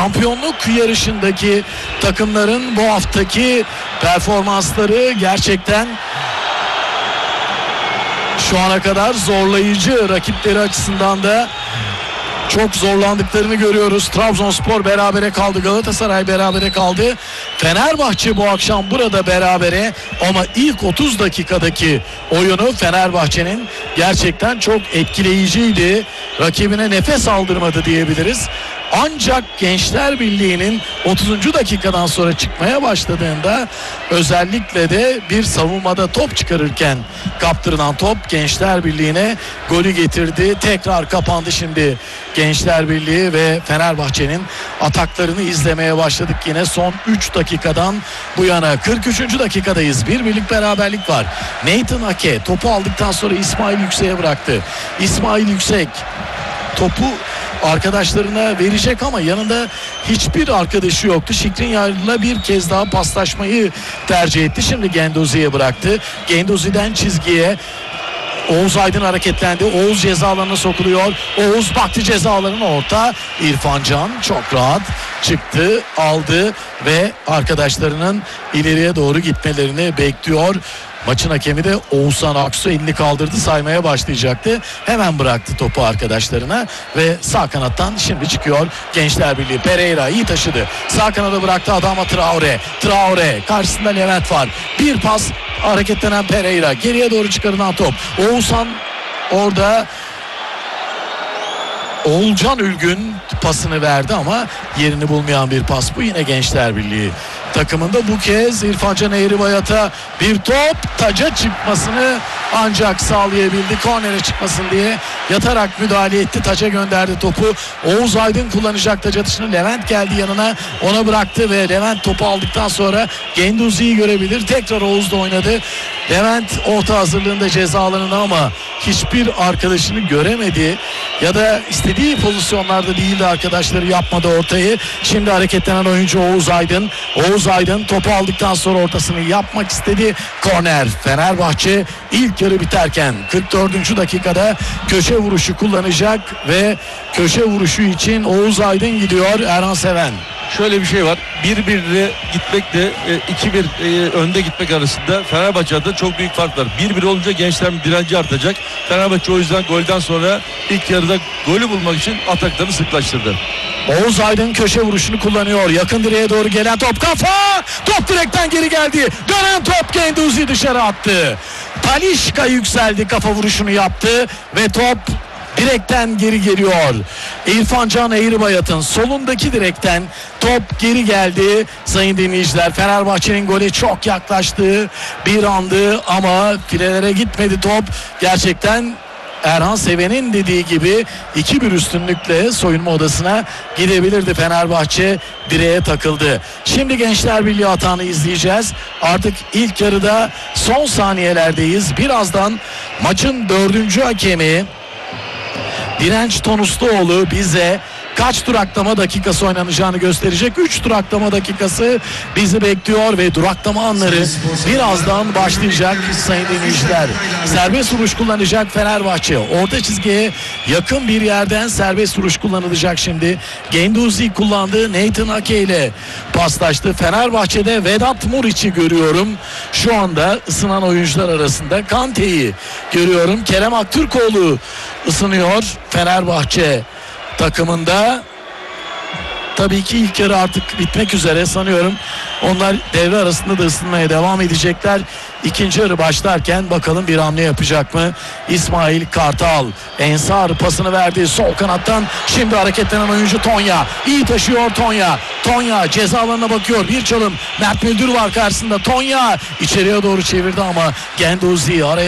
şampiyonluk yarışındaki takımların bu haftaki performansları gerçekten şu ana kadar zorlayıcı, rakipleri açısından da çok zorlandıklarını görüyoruz. Trabzonspor berabere kaldı, Galatasaray berabere kaldı. Fenerbahçe bu akşam burada berabere, ama ilk 30 dakikadaki oyunu Fenerbahçe'nin gerçekten çok etkileyiciydi. Rakibine nefes aldırmadı diyebiliriz. Ancak Gençler Birliği'nin 30. dakikadan sonra çıkmaya başladığında, özellikle de bir savunmada top çıkarırken kaptırılan top Gençler Birliği'ne golü getirdi. Tekrar kapandı şimdi Gençler Birliği ve Fenerbahçe'nin ataklarını izlemeye başladık yine son 3 dakikadan bu yana. 43. dakikadayız. Bir birlik beraberlik var. Nathan Ake topu aldıktan sonra İsmail Yüksek'e bıraktı. İsmail Yüksek topu arkadaşlarına verecek ama yanında hiçbir arkadaşı yoktu. Şikrinyar'la bir kez daha paslaşmayı tercih etti. Şimdi Gendozi'ye bıraktı. Gendozi'den çizgiye Oğuz Aydın hareketlendi. Oğuz ceza alanına sokuluyor. Oğuz baktı ceza alanına, orta. İrfan Can çok rahat çıktı, aldı ve arkadaşlarının ileriye doğru gitmelerini bekliyor. Maçın hakemi de Oğuzhan Aksu elini kaldırdı, saymaya başlayacaktı. Hemen bıraktı topu arkadaşlarına ve sağ kanattan şimdi çıkıyor Gençler Birliği. Pereira iyi taşıdı. Sağ kanada bıraktı adama Traore. Traore karşısında Levent var. Bir pas, hareketlenen Pereira. Geriye doğru çıkarılan top. Oğuzhan orada, Oğulcan Ülgün pasını verdi ama yerini bulmayan bir pas bu. Yine Gençler Birliği takımında bu kez İrfan Can Eğribayat'a bir top, taca çıkmasını ancak sağlayabildi. Kornere çıkmasın diye yatarak müdahale etti. Taca gönderdi topu. Oğuz Aydın kullanacak taç atışını. Levent geldi yanına, ona bıraktı ve Levent topu aldıktan sonra Genduzi'yi görebilir. Tekrar Oğuz da oynadı. Levent orta hazırlığında ceza alanında ama hiçbir arkadaşını göremedi ya da istediği pozisyonlarda değildi, arkadaşları yapmadı ortayı. Şimdi hareketlenen oyuncu Oğuz Aydın. Oğuz Aydın topu aldıktan sonra ortasını yapmak istedi. Korner. Fenerbahçe ilk yarı biterken 44. dakikada köşe vuruşu kullanacak ve köşe vuruşu için Oğuz Aydın gidiyor. Erhan Seven. Şöyle bir şey var. 1-1'le gitmekle 2-1 önde gitmek arasında Fenerbahçe'de çok büyük fark var. 1-1 olunca Gençlerin direnci artacak. Fenerbahçe o yüzden golden sonra ilk yarıda golü bulmak için ataklarını sıklaştırdı. Oğuz Aydın köşe vuruşunu kullanıyor. Yakın direğe doğru gelen top, kafa! Top direkten geri geldi. Dönen top Genduzi dışarı attı. Talisca yükseldi, kafa vuruşunu yaptı ve top direkten geri geliyor. İrfan Can Eğribayat'ın solundaki direkten top geri geldi. Sayın dinleyiciler, Fenerbahçe'nin gole çok yaklaştığı bir andı ama filelere gitmedi top. Gerçekten Erhan Seven'in dediği gibi 2-1 üstünlükle soyunma odasına gidebilirdi. Fenerbahçe direğe takıldı. Şimdi Gençler Birliği hatanı izleyeceğiz. Artık ilk yarıda son saniyelerdeyiz. Birazdan maçın 4. hakemi Direnç Tonusluoğlu bize kaç duraklama dakikası oynanacağını gösterecek. 3 duraklama dakikası bizi bekliyor ve duraklama anları birazdan başlayacak sayın dinleyiciler. Serbest vuruş kullanacak Fenerbahçe. Orta çizgiye yakın bir yerden serbest vuruş kullanılacak şimdi. Genduzi kullandı. Nathan Ake ile paslaştı. Fenerbahçe'de Vedat Muriç'i görüyorum. Şu anda ısınan oyuncular arasında Kante'yi görüyorum. Kerem Aktürkoğlu ısınıyor Fenerbahçe takımında. Tabii ki ilk yarı artık bitmek üzere sanıyorum. Onlar devre arasında da ısınmaya devam edecekler. İkinci yarı başlarken bakalım bir hamle yapacak mı? İsmail Kartal. Ensar pasını verdi sol kanattan. Şimdi hareketlenen oyuncu Tonya. İyi taşıyor Tonya. Tonya ceza alanına bakıyor. Bir çalım. Mert Müldür var karşısında. Tonya içeriye doğru çevirdi ama Genduzi araya